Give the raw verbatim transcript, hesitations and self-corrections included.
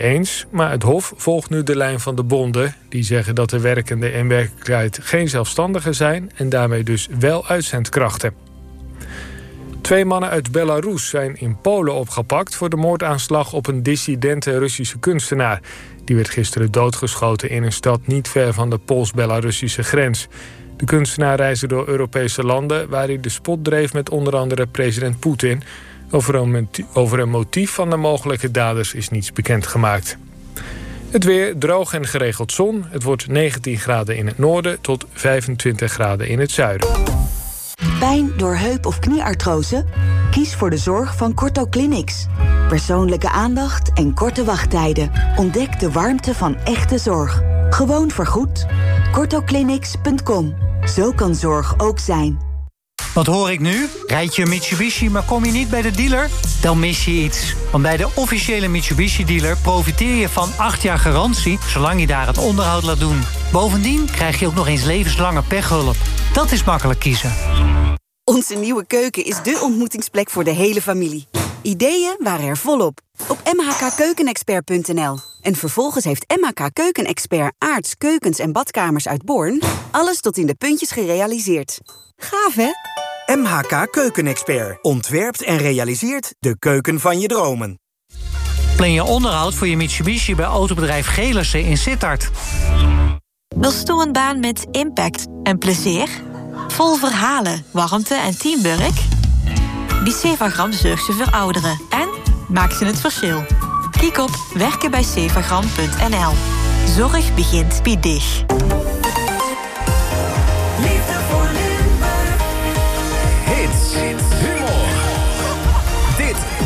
eens. Maar het Hof volgt nu de lijn van de bonden. Die zeggen dat de werkenden in werkelijkheid geen zelfstandigen zijn en daarmee dus wel uitzendkrachten. Twee mannen uit Belarus zijn in Polen opgepakt voor de moordaanslag op een dissidente Russische kunstenaar. Die werd gisteren doodgeschoten in een stad niet ver van de Pools-Belarussische grens. De kunstenaar reisde door Europese landen waar hij de spot dreef met onder andere president Poetin. Over een, over een motief van de mogelijke daders is niets bekendgemaakt. Het weer droog en geregeld zon. Het wordt negentien graden in het noorden tot vijfentwintig graden in het zuiden. Pijn door heup- of knieartrose? Kies voor de zorg van Corto Clinics. Persoonlijke aandacht en korte wachttijden. Ontdek de warmte van echte zorg. Gewoon vergoed. corto clinics punt com. Zo kan zorg ook zijn. Wat hoor ik nu? Rijd je een Mitsubishi, maar kom je niet bij de dealer? Dan mis je iets. Want bij de officiële Mitsubishi-dealer profiteer je van acht jaar garantie, zolang je daar het onderhoud laat doen. Bovendien krijg je ook nog eens levenslange pechhulp. Dat is makkelijk kiezen. Onze nieuwe keuken is dé ontmoetingsplek voor de hele familie. Ideeën waren er volop. Op m h k keukenexpert punt n l. En vervolgens heeft M H K Keukenexpert aards, keukens en badkamers uit Born alles tot in de puntjes gerealiseerd. Gaaf, hè? M H K Keukenexpert ontwerpt en realiseert de keuken van je dromen. Plan je onderhoud voor je Mitsubishi bij autobedrijf Gelissen in Sittard. Wil je een baan met impact en plezier? Vol verhalen, warmte en teamwork? Bij Cefagram zorgt ze voor ouderen en maakt ze het verschil. Kijk op werken bij cefagram punt n l. Zorg begint bij dich.